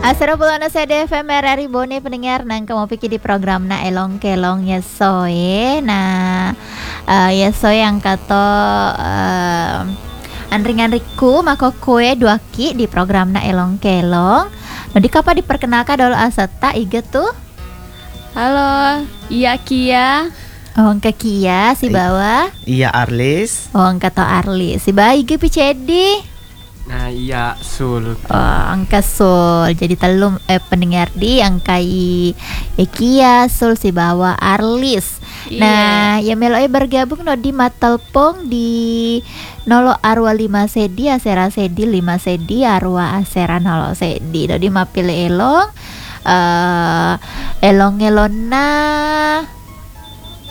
Asara bulana sede FM RRI Bone pendengar nang kamu pikir di program na elong kelong ya soe ya soe yang kata andring-andriku mako kue duaki di program na elong kelong. Nanti kapan diperkenalkan dulu asata iga tuh. Halo, iya Kia. Oh angka Kia si bawah. Iya Arlis. Oh angka to Arlis si bawah iga picedi. Nah iya Sul. Oh angka Sul. Jadi telum pendengar di angkai Kia Sul si bawah Arlis. Iya. Nah ya meloe bergabung no di matelpong di nolo arwa 5 sedi asera sedi 5 sedi arwa asera nolo sedi no di mapile elong elong elona